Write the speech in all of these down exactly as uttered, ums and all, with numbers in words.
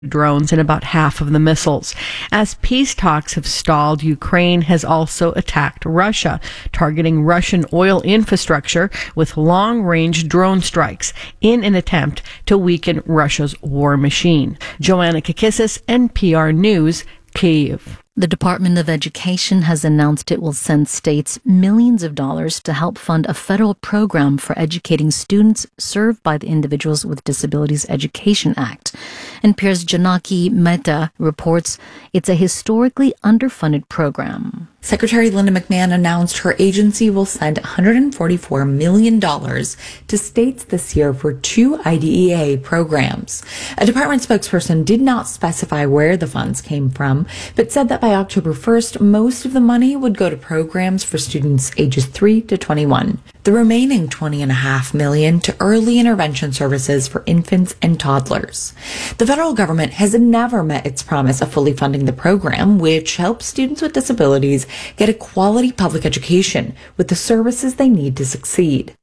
drones and about half of the missiles. As peace talks have stalled, Ukraine has also attacked Russia, targeting Russian oil infrastructure with long-range drone strikes in an attempt to weaken Russia's war machine. Joanna Kakissis, N P R News, Kyiv. The Department of Education has announced it will send states millions of dollars to help fund a federal program for educating students served by the Individuals with Disabilities Education Act. N P R's Janaki Mehta reports it's a historically underfunded program. Secretary Linda McMahon announced her agency will send one hundred forty-four million dollars to states this year for two I D E A programs. A department spokesperson did not specify where the funds came from, but said that by October first, most of the money would go to programs for students ages three to twenty-one. The remaining twenty point five million dollars to early intervention services for infants and toddlers. The federal government has never met its promise of fully funding the program, which helps students with disabilities get a quality public education with the services they need to succeed.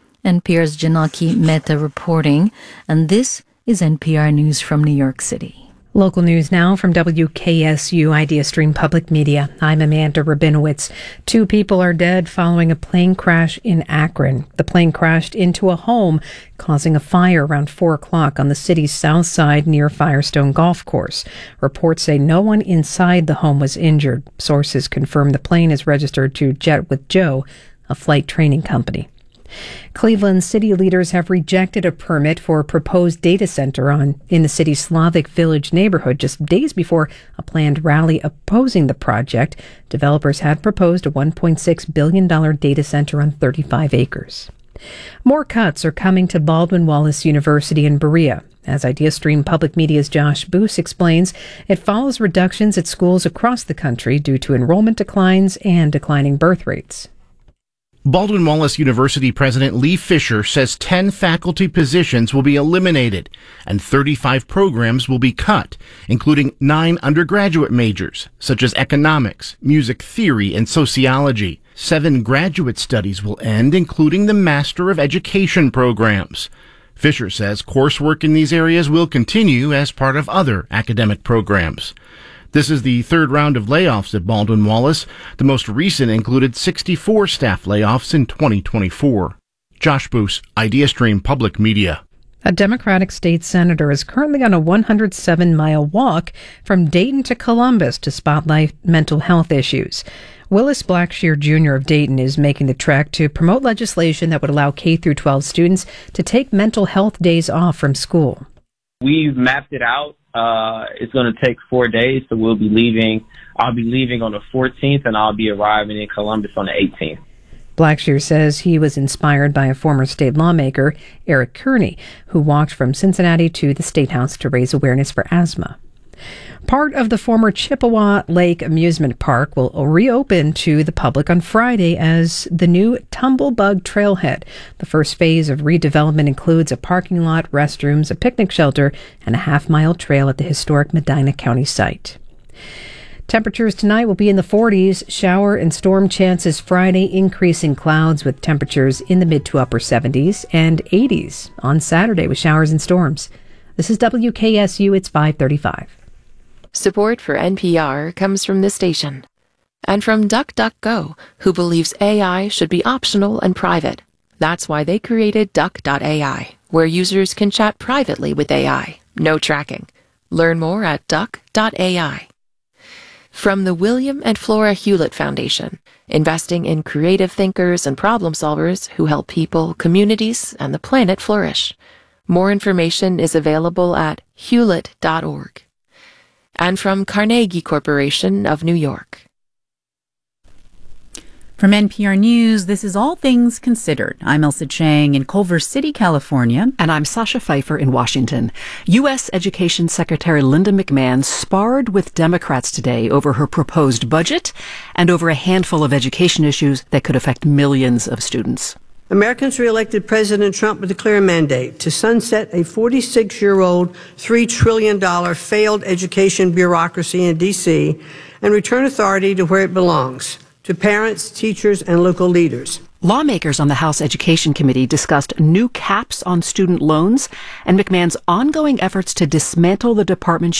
N P R's Janaki Mehta reporting, and this is N P R News from New York City. Local news now from W K S U IdeaStream Public Media. I'm Amanda Rabinowitz. Two people are dead following a plane crash in Akron. The plane crashed into a home, causing a fire around four o'clock on the city's south side near Firestone Golf Course. Reports say no one inside the home was injured. Sources confirm the plane is registered to Jet with Joe, a flight training company. Cleveland city leaders have rejected a permit for a proposed data center on in the city's Slavic Village neighborhood just days before a planned rally opposing the project. Developers had proposed a one point six billion dollars data center on thirty-five acres. More cuts are coming to Baldwin-Wallace University in Berea. As IdeaStream Public Media's Josh Boos explains, it follows reductions at schools across the country due to enrollment declines and declining birth rates. Baldwin-Wallace University President Lee Fisher says ten faculty positions will be eliminated and thirty-five programs will be cut, including nine undergraduate majors, such as economics, music theory, and sociology. Seven graduate studies will end, including the Master of Education programs. Fisher says coursework in these areas will continue as part of other academic programs. This is the third round of layoffs at Baldwin-Wallace. The most recent included sixty-four staff layoffs in twenty twenty-four. Josh Boos, IdeaStream Public Media. A Democratic state senator is currently on a one hundred seven mile walk from Dayton to Columbus to spotlight mental health issues. Willis Blackshear Junior of Dayton is making the trek to promote legislation that would allow K through twelve students to take mental health days off from school. We've mapped it out. Uh, it's going to take four days, so we'll be leaving. I'll be leaving on the fourteenth, and I'll be arriving in Columbus on the eighteenth. Blackshear says he was inspired by a former state lawmaker, Eric Kearney, who walked from Cincinnati to the State House to raise awareness for asthma. Part of the former Chippewa Lake Amusement Park will reopen to the public on Friday as the new Tumblebug Trailhead. The first phase of redevelopment includes a parking lot, restrooms, a picnic shelter, and a half-mile trail at the historic Medina County site. Temperatures tonight will be in the forties. Shower and storm chances Friday, increasing clouds with temperatures in the mid to upper seventies, and eighties on Saturday with showers and storms. This is W K S U. It's five thirty-five. Support for N P R comes from this station and from DuckDuckGo, who believes A I should be optional and private. That's why they created Duck dot A I, where users can chat privately with A I. No tracking. Learn more at Duck dot A I. From the William and Flora Hewlett Foundation, investing in creative thinkers and problem solvers who help people, communities, and the planet flourish. More information is available at hewlett dot org. And from Carnegie Corporation of New York. From N P R News, this is All Things Considered. I'm Elsa Chang in Culver City, California. And I'm Sasha Pfeiffer in Washington. U S. Education Secretary Linda McMahon sparred with Democrats today over her proposed budget and over a handful of education issues that could affect millions of students. Americans reelected President Trump with a clear mandate to sunset a forty-six-year-old, three trillion dollars failed education bureaucracy in D C and return authority to where it belongs, to parents, teachers, and local leaders. Lawmakers on the House Education Committee discussed new caps on student loans and McMahon's ongoing efforts to dismantle the department's